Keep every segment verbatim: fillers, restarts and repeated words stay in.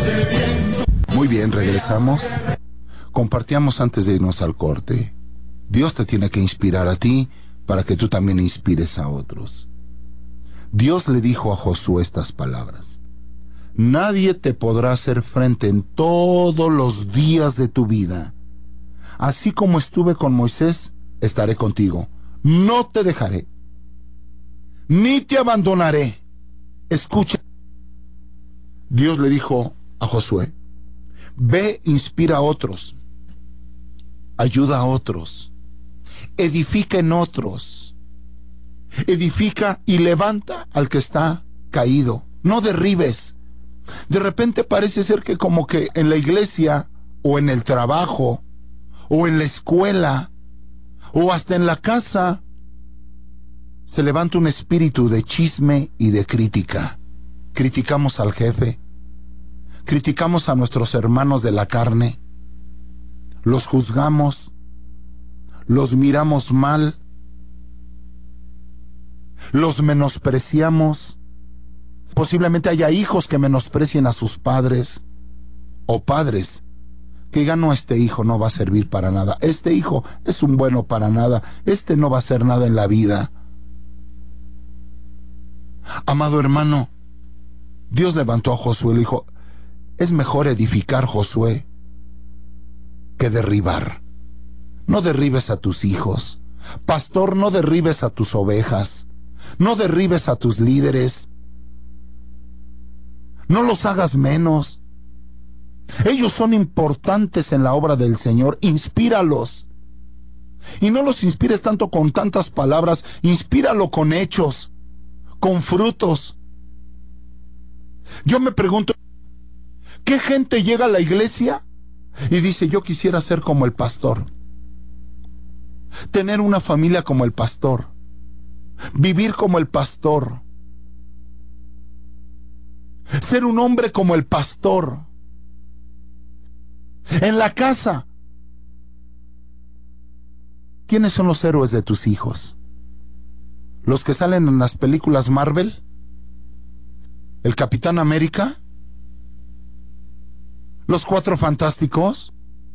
Muy bien, regresamos. Compartíamos antes de irnos al corte. Dios te tiene que inspirar a ti para que tú también inspires a otros. Dios le dijo a Josué estas palabras: nadie te podrá hacer frente en todos los días de tu vida. Así como estuve con Moisés, estaré contigo. No te dejaré, ni te abandonaré. Escucha. Dios le dijo a Josué: ve, inspira a otros, ayuda a otros, edifica en otros, edifica y levanta al que está caído. No derribes. De repente parece ser que como que en la iglesia o en el trabajo o en la escuela o hasta en la casa se levanta un espíritu de chisme y de crítica. Criticamos al jefe, criticamos a nuestros hermanos de la carne, los juzgamos, los miramos mal, los menospreciamos. Posiblemente haya hijos que menosprecien a sus padres, o padres que digan: no, este hijo no va a servir para nada, este hijo es un bueno para nada, este no va a hacer nada en la vida. Amado hermano, Dios levantó a Josué y le dijo: es mejor edificar, Josué, que derribar. No derribes a tus hijos. Pastor, no derribes a tus ovejas. No derribes a tus líderes. No los hagas menos. Ellos son importantes en la obra del Señor. Inspíralos. Y no los inspires tanto con tantas palabras. Inspíralo con hechos, con frutos. Yo me pregunto, ¿qué gente llega a la iglesia y dice: yo quisiera ser como el pastor, tener una familia como el pastor, vivir como el pastor, ser un hombre como el pastor? En la casa, ¿quiénes son los héroes de tus hijos? ¿Los que salen en las películas Marvel? ¿El Capitán América? ¿Los Cuatro Fantásticos?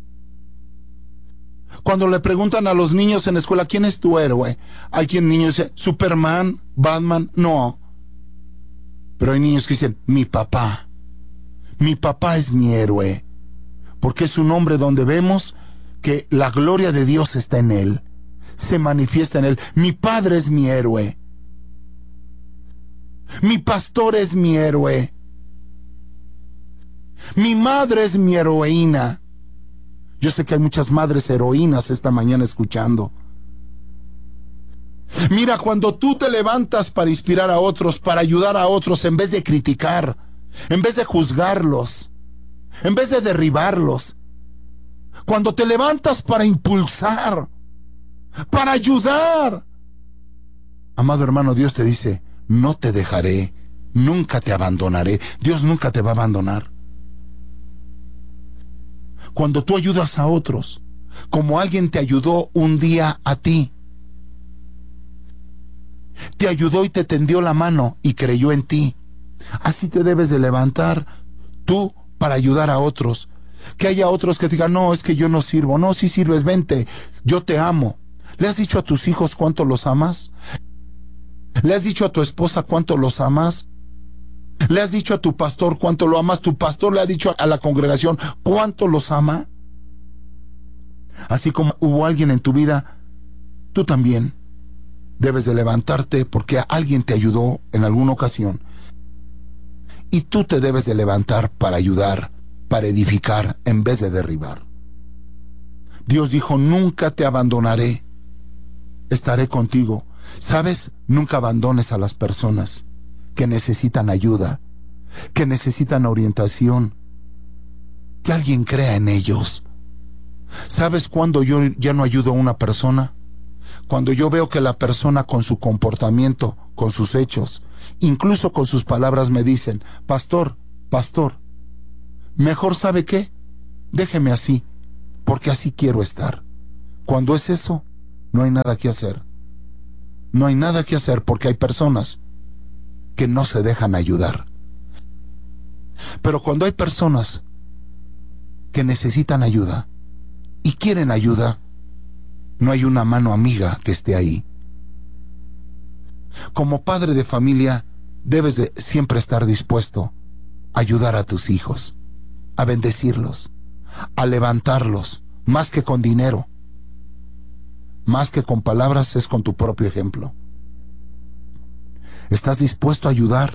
Cuando le preguntan a los niños en la escuela: ¿quién es tu héroe? Hay quien niño dice: Superman, Batman. No. Pero hay niños que dicen: mi papá. Mi papá es mi héroe. Porque es un hombre donde vemos que la gloria de Dios está en él, se manifiesta en él. Mi padre es mi héroe. Mi pastor es mi héroe. Mi madre es mi heroína. Yo sé que hay muchas madres heroínas esta mañana escuchando. Mira, cuando tú te levantas para inspirar a otros, para ayudar a otros, en vez de criticar, en vez de juzgarlos, en vez de derribarlos, cuando te levantas para impulsar, para ayudar, amado hermano, Dios te dice: no te dejaré, nunca te abandonaré. Dios nunca te va a abandonar. Cuando tú ayudas a otros, como alguien te ayudó un día a ti, te ayudó y te tendió la mano y creyó en ti, así te debes de levantar tú para ayudar a otros. Que haya otros que te digan: no, es que yo no sirvo. No, sí sirves, vente, yo te amo. ¿Le has dicho a tus hijos cuánto los amas? ¿Le has dicho a tu esposa cuánto los amas? ¿Le has dicho a tu pastor cuánto lo amas? ¿Tu pastor le ha dicho a la congregación cuánto los ama? Así como hubo alguien en tu vida, tú también debes de levantarte porque alguien te ayudó en alguna ocasión. Y tú te debes de levantar para ayudar, para edificar, en vez de derribar. Dios dijo: nunca te abandonaré, estaré contigo. ¿Sabes? Nunca abandones a las personas que necesitan ayuda, que necesitan orientación, que alguien crea en ellos. ¿Sabes cuándo yo ya no ayudo a una persona? Cuando yo veo que la persona, con su comportamiento, con sus hechos, incluso con sus palabras, me dicen: pastor, pastor, mejor, ¿sabe qué? Déjeme así, porque así quiero estar. Cuando es eso, no hay nada que hacer. No hay nada que hacer porque hay personas que no se dejan ayudar. Pero cuando hay personas que necesitan ayuda y quieren ayuda, no hay una mano amiga que esté ahí. Como padre de familia, debes de siempre estar dispuesto a ayudar a tus hijos, a bendecirlos, a levantarlos, más que con dinero, más que con palabras, es con tu propio ejemplo. ¿Estás dispuesto a ayudar?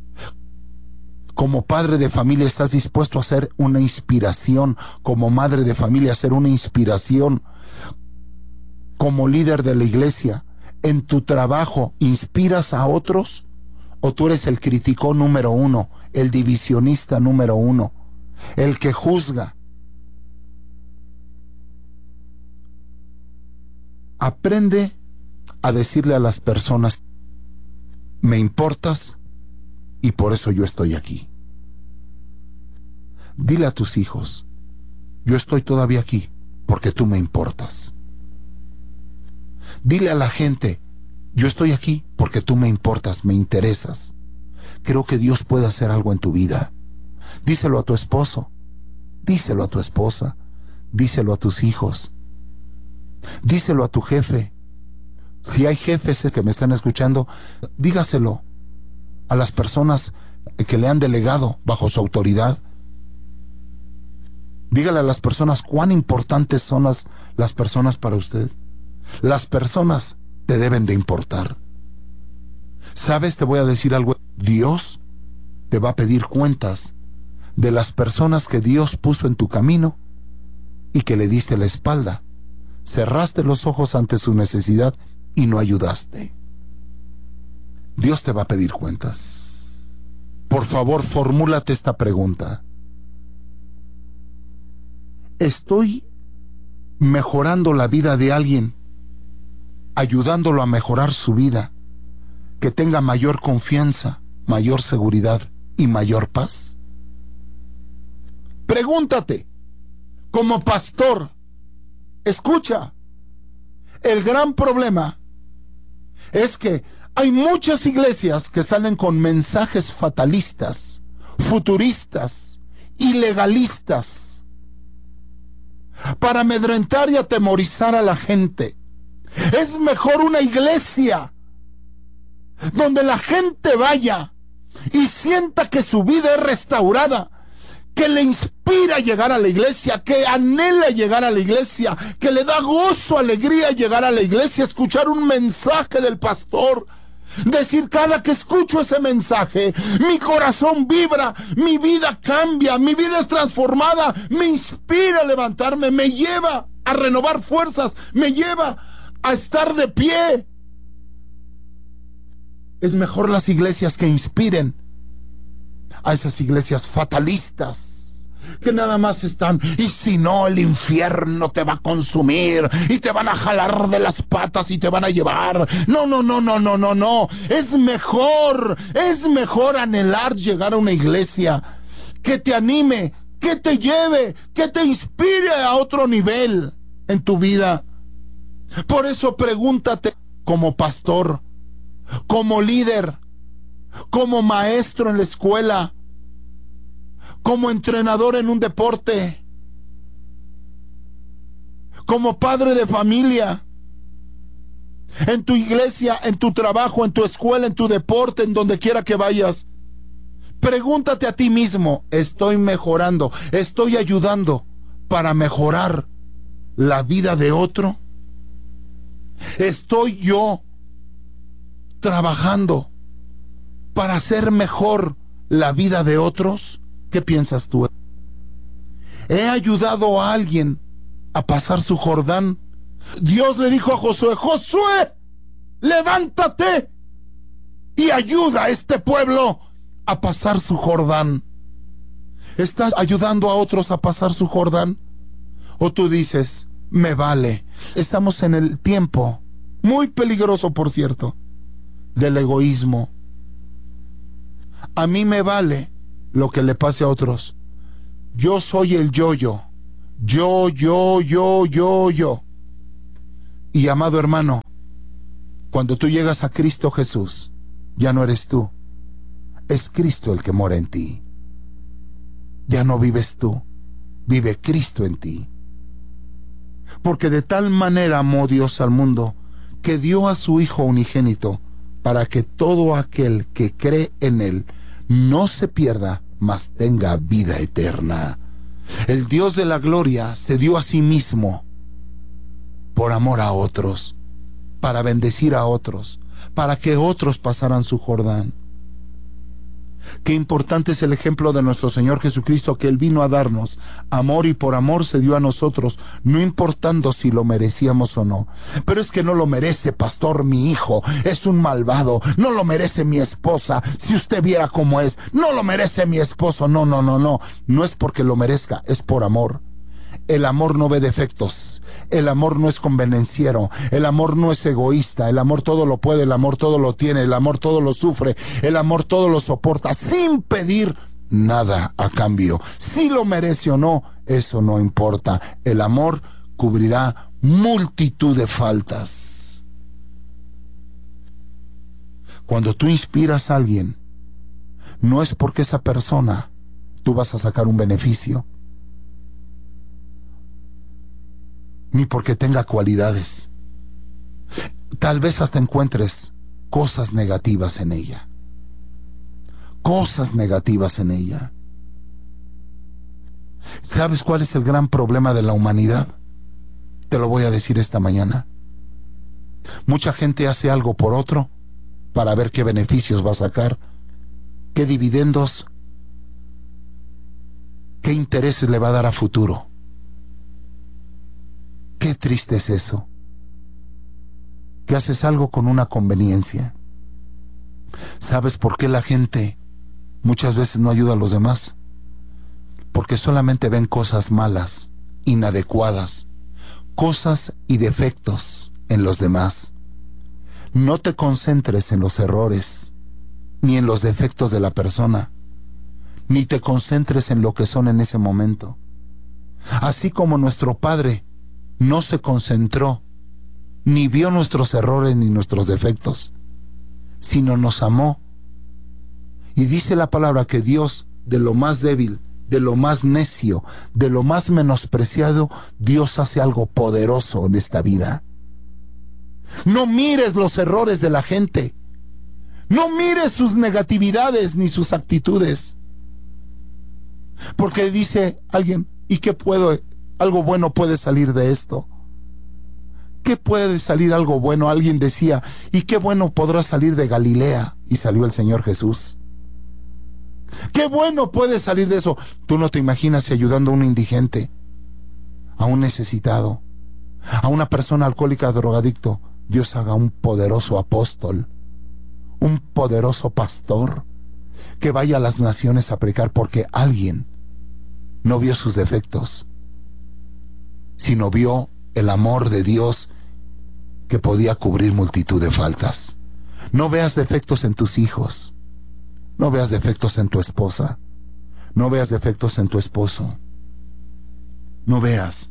Como padre de familia, ¿estás dispuesto a ser una inspiración? Como madre de familia, a ser una inspiración. Como líder de la iglesia, ¿en tu trabajo inspiras a otros? ¿O tú eres el criticón número uno, el divisionista número uno, el que juzga? Aprende a decirle a las personas: me importas y por eso yo estoy aquí. Dile a tus hijos: yo estoy todavía aquí porque tú me importas. Dile a la gente: yo estoy aquí porque tú me importas, me interesas. Creo que Dios puede hacer algo en tu vida. Díselo a tu esposo, díselo a tu esposa, díselo a tus hijos, díselo a tu jefe. Si hay jefes que me están escuchando, dígaselo a las personas que le han delegado bajo su autoridad. Dígale a las personas cuán importantes son las, las personas para usted. Las personas te deben de importar. ¿Sabes? Te voy a decir algo. Dios te va a pedir cuentas de las personas que Dios puso en tu camino y que le diste la espalda. Cerraste los ojos ante su necesidad y no ayudaste. Dios te va a pedir cuentas. Por favor, formúlate esta pregunta: ¿estoy mejorando la vida de alguien, ayudándolo a mejorar su vida, que tenga mayor confianza, mayor seguridad y mayor paz? Pregúntate, como pastor, escucha, el gran problema es que hay muchas iglesias que salen con mensajes fatalistas, futuristas y legalistas para amedrentar y atemorizar a la gente. Es mejor una iglesia donde la gente vaya y sienta que su vida es restaurada, que le inspira llegar a la iglesia, que anhela llegar a la iglesia, que le da gozo, alegría llegar a la iglesia, escuchar un mensaje del pastor, decir: cada que escucho ese mensaje, mi corazón vibra, mi vida cambia, mi vida es transformada, me inspira a levantarme, me lleva a renovar fuerzas, me lleva a estar de pie. Es mejor las iglesias que inspiren a esas iglesias fatalistas que nada más están: y si no, el infierno te va a consumir y te van a jalar de las patas y te van a llevar. No, no, no, no, no, no, no. Es mejor, es mejor anhelar llegar a una iglesia que te anime, que te lleve, que te inspire a otro nivel en tu vida. Por eso pregúntate, como pastor, como líder, como maestro en la escuela, como entrenador en un deporte, como padre de familia, en tu iglesia, en tu trabajo, en tu escuela, en tu deporte, en donde quiera que vayas. Pregúntate a ti mismo: ¿estoy mejorando? ¿Estoy ayudando para mejorar la vida de otro? ¿Estoy yo trabajando para hacer mejor la vida de otros? ¿Qué piensas tú? ¿He ayudado a alguien a pasar su Jordán? Dios le dijo a Josué: Josué, levántate y ayuda a este pueblo a pasar su Jordán. ¿Estás ayudando a otros a pasar su Jordán? ¿O tú dices: me vale? Estamos en el tiempo, muy peligroso por cierto, del egoísmo. A mí me vale lo que le pase a otros. Yo soy el yo-yo. Yo, yo, yo, yo, yo. Y amado hermano, cuando tú llegas a Cristo Jesús, ya no eres tú. Es Cristo el que mora en ti. ya no vives tú, vive Cristo en ti. Porque de tal manera amó Dios al mundo, que dio a su Hijo unigénito, para que todo aquel que cree en Él no se pierda, mas tenga vida eterna. El Dios de la gloria se dio a sí mismo por amor a otros, para bendecir a otros, para que otros pasaran su Jordán. Qué importante es el ejemplo de nuestro Señor Jesucristo, que Él vino a darnos amor y por amor se dio a nosotros, no importando si lo merecíamos o no. Pero es que no lo merece, pastor, mi hijo es un malvado, no lo merece mi esposa, si usted viera cómo es, no lo merece mi esposo. No, no, no, no, no es porque lo merezca, es por amor. El amor no ve defectos, el amor no es convenenciero, el amor no es egoísta, el amor todo lo puede, el amor todo lo tiene, el amor todo lo sufre, el amor todo lo soporta, sin pedir nada a cambio. Si lo merece o no, eso no importa. El amor cubrirá multitud de faltas. Cuando tú inspiras a alguien, no es porque esa persona tú vas a sacar un beneficio, ni porque tenga cualidades. Tal vez hasta encuentres cosas negativas en ella. Cosas negativas en ella. ¿Sabes cuál es el gran problema de la humanidad? Te lo voy a decir esta mañana. Mucha gente hace algo por otro para ver qué beneficios va a sacar, qué dividendos, qué intereses le va a dar a futuro. Qué triste es eso, que haces algo con una conveniencia. ¿Sabes por qué la gente muchas veces no ayuda a los demás? Porque solamente ven cosas malas, inadecuadas, cosas y defectos en los demás. No te concentres en los errores, ni en los defectos de la persona, ni te concentres en lo que son en ese momento. Así como nuestro Padre no se concentró, ni vio nuestros errores ni nuestros defectos, sino nos amó. Y dice la palabra que Dios, de lo más débil, de lo más necio, de lo más menospreciado, Dios hace algo poderoso en esta vida. No mires los errores de la gente, no mires sus negatividades ni sus actitudes, porque dice alguien, ¿y qué puedo? Algo bueno puede salir de esto. ¿Qué puede salir algo bueno? Alguien decía, ¿y qué bueno podrá salir de Galilea? Y salió el Señor Jesús. ¿Qué bueno puede salir de eso? Tú no te imaginas si ayudando a un indigente, a un necesitado, a una persona alcohólica, drogadicto, Dios haga un poderoso apóstol, un poderoso pastor, que vaya a las naciones a predicar, porque alguien no vio sus defectos, sino vio el amor de Dios que podía cubrir multitud de faltas. No veas defectos en tus hijos, no veas defectos en tu esposa, no veas defectos en tu esposo, no veas.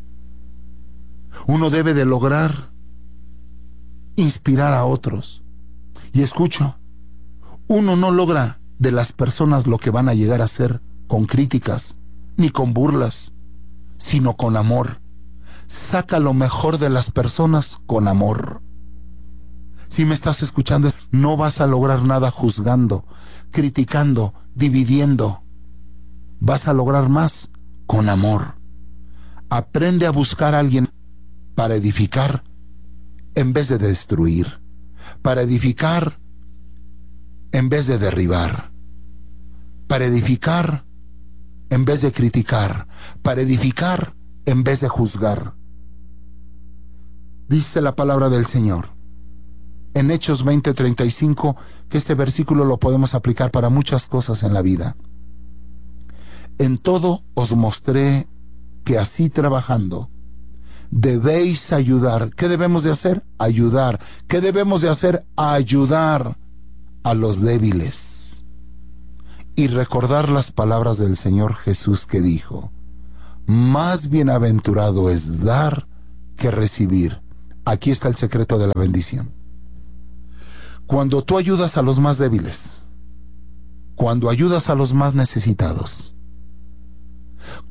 Uno debe de lograr inspirar a otros. Y escucho, uno no logra de las personas lo que van a llegar a ser con críticas, ni con burlas, sino con amor. Saca lo mejor de las personas con amor. Si me estás escuchando, no vas a lograr nada juzgando, criticando, dividiendo. Vas a lograr más con amor. Aprende a buscar a alguien para edificar en vez de destruir, para edificar en vez de derribar, para edificar en vez de criticar, para edificar en vez de juzgar. Dice la palabra del Señor en Hechos veinte treinta y cinco, que este versículo lo podemos aplicar para muchas cosas en la vida. En todo os mostré que así trabajando debéis ayudar. ¿Qué debemos de hacer? Ayudar. ¿Qué debemos de hacer? Ayudar a los débiles. Y recordar las palabras del Señor Jesús, que dijo, más bienaventurado es dar que recibir. Aquí está el secreto de la bendición. Cuando tú ayudas a los más débiles, cuando ayudas a los más necesitados,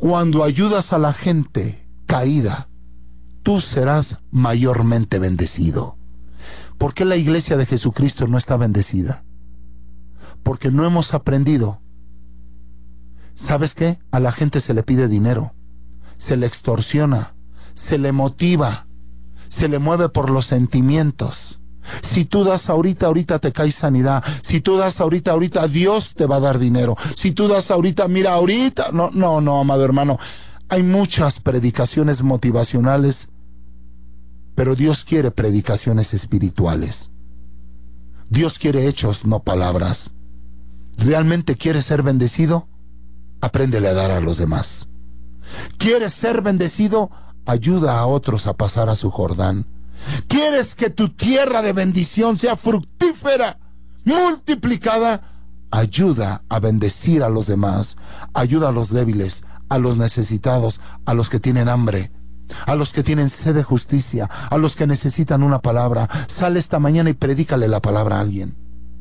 Cuando ayudas a la gente caída, tú serás mayormente bendecido. ¿Por qué la iglesia de Jesucristo no está bendecida? Porque no hemos aprendido. ¿Sabes qué? A la gente se le pide dinero, se le extorsiona, se le motiva, se le mueve por los sentimientos. Si tú das ahorita, ahorita te cae sanidad. Si tú das ahorita, ahorita Dios te va a dar dinero. Si tú das ahorita, mira, ahorita. No, no, no, amado hermano. Hay muchas predicaciones motivacionales, pero Dios quiere predicaciones espirituales. Dios quiere hechos, no palabras. ¿Realmente quieres ser bendecido? Apréndele a dar a los demás. ¿Quieres ser bendecido? Ayuda a otros a pasar a su Jordán. ¿Quieres que tu tierra de bendición sea fructífera, multiplicada? Ayuda a bendecir a los demás. Ayuda a los débiles, a los necesitados, a los que tienen hambre, a los que tienen sed de justicia, a los que necesitan una palabra. Sale esta mañana y predícale la palabra a alguien.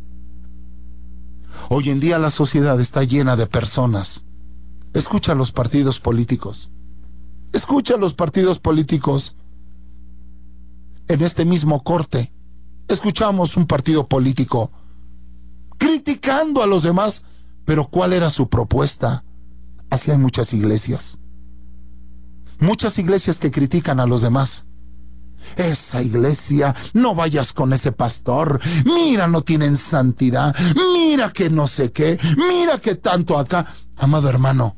Hoy en día la sociedad está llena de personas. Escucha a los partidos políticos. Escucha a los partidos políticos. En este mismo corte, escuchamos un partido político criticando a los demás, pero ¿cuál era su propuesta? Así hay muchas iglesias. Muchas iglesias que critican a los demás. Esa iglesia, no vayas con ese pastor. Mira, no tienen santidad. Mira que no sé qué. Mira que tanto acá. Amado hermano,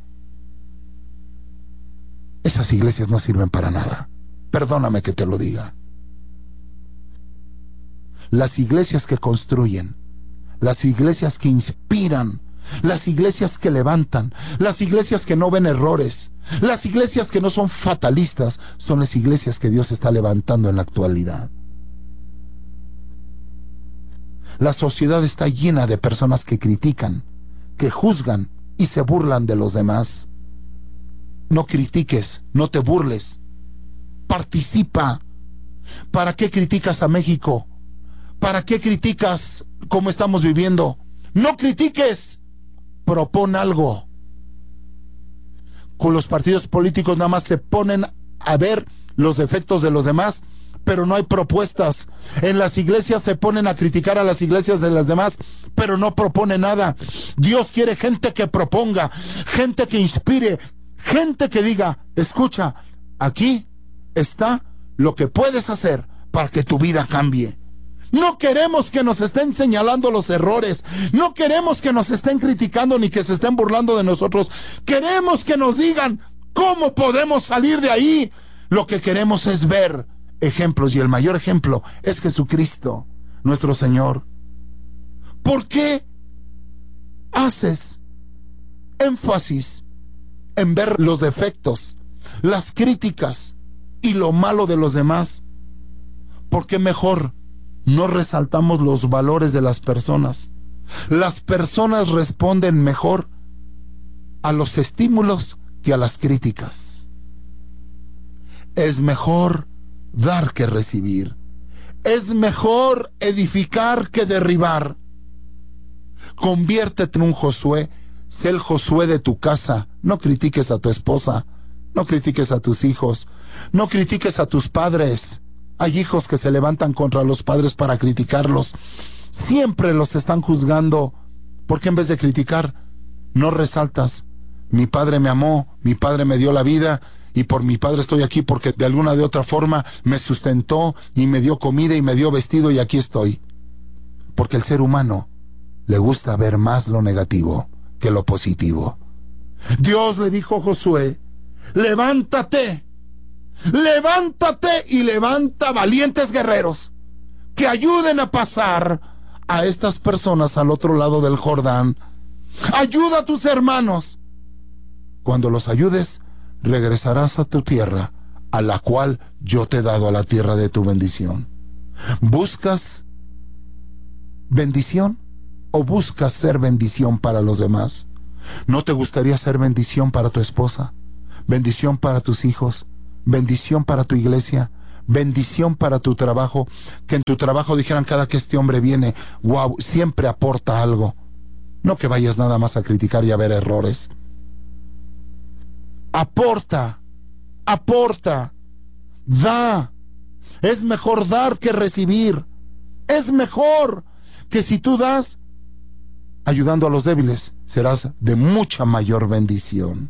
esas iglesias no sirven para nada. Perdóname que te lo diga. Las iglesias que construyen, las iglesias que inspiran, las iglesias que levantan, las iglesias que no ven errores, las iglesias que no son fatalistas, son las iglesias que Dios está levantando en la actualidad. La sociedad está llena de personas que critican, que juzgan y se burlan de los demás. No critiques, no te burles. Participa. ¿Para qué criticas a México? ¿Para qué criticas cómo estamos viviendo? No critiques. Propon algo. Con los partidos políticos nada más se ponen a ver los defectos de los demás, pero no hay propuestas. En las iglesias se ponen a criticar a las iglesias de las demás, pero no propone nada. Dios quiere gente que proponga, gente que inspire, gente que diga, escucha, aquí está lo que puedes hacer para que tu vida cambie. No queremos que nos estén señalando los errores. No queremos que nos estén criticando ni que se estén burlando de nosotros. Queremos que nos digan cómo podemos salir de ahí. Lo que queremos es ver ejemplos, y el mayor ejemplo es Jesucristo, nuestro Señor. ¿Por qué haces énfasis en ver los defectos, las críticas y lo malo de los demás? ¿Por qué mejor no resaltamos los valores de las personas? Las personas responden mejor a los estímulos que a las críticas. Es mejor dar que recibir. Es mejor edificar que derribar. Conviértete en un Josué. Sé el Josué de tu casa. No critiques a tu esposa. No critiques a tus hijos. No critiques a tus padres. Hay hijos que se levantan contra los padres para criticarlos. Siempre los están juzgando. ¿Por qué en vez de criticar no resaltas? Mi padre me amó, mi padre me dio la vida, y por mi padre estoy aquí porque de alguna de otra forma me sustentó y me dio comida y me dio vestido, y aquí estoy. Porque el ser humano le gusta ver más lo negativo que lo positivo. Dios le dijo a Josué, levántate. Levántate y levanta valientes guerreros que ayuden a pasar a estas personas al otro lado del Jordán. Ayuda a tus hermanos. Cuando los ayudes, regresarás a tu tierra, a la cual yo te he dado, a la tierra de tu bendición. ¿Buscas bendición o buscas ser bendición para los demás? ¿No te gustaría ser bendición para tu esposa? Bendición para tus hijos. Bendición para tu iglesia, bendición para tu trabajo, que en tu trabajo dijeran cada que este hombre viene, wow, siempre aporta algo. No que vayas nada más a criticar y a ver errores. Aporta, aporta, da. Es mejor dar que recibir. Es mejor que si tú das, ayudando a los débiles, serás de mucha mayor bendición.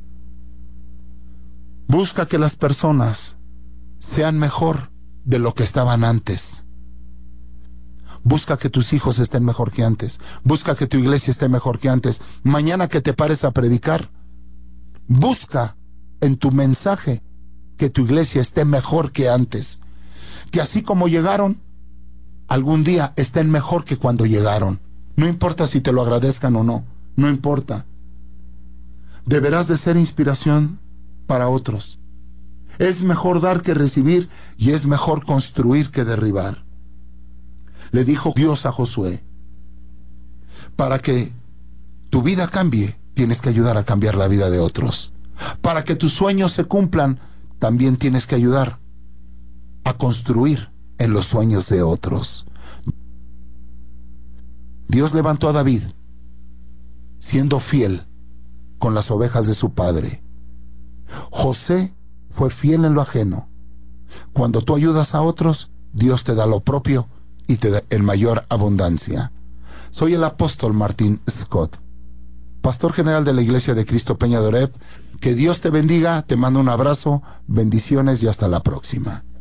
Busca que las personas sean mejor de lo que estaban antes. Busca que tus hijos estén mejor que antes. Busca que tu iglesia esté mejor que antes. Mañana que te pares a predicar, busca en tu mensaje que tu iglesia esté mejor que antes. Que así como llegaron, algún día estén mejor que cuando llegaron. No importa si te lo agradezcan o no, no importa. Deberás de ser inspiración para otros. Es mejor dar que recibir y es mejor construir que derribar. Le dijo Dios a Josué, para que tu vida cambie, tienes que ayudar a cambiar la vida de otros. Para que tus sueños se cumplan, también tienes que ayudar a construir en los sueños de otros. Dios levantó a David siendo fiel con las ovejas de su padre. José fue fiel en lo ajeno. Cuando tú ayudas a otros, Dios te da lo propio y te da en mayor abundancia. Soy el apóstol Martín Scott, pastor general de la Iglesia de Cristo Peña de Oreb. Que Dios te bendiga, te mando un abrazo, bendiciones y hasta la próxima.